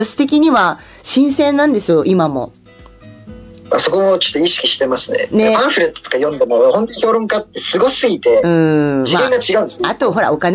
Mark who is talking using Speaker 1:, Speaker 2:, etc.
Speaker 1: 私的には新鮮なんですよ、今も。
Speaker 2: そこもちょっと意識してますね。
Speaker 1: ね、
Speaker 2: パンフレットとか読んでも本当に評論家ってすごすぎて次元が違うんですよ。
Speaker 1: あとほらお金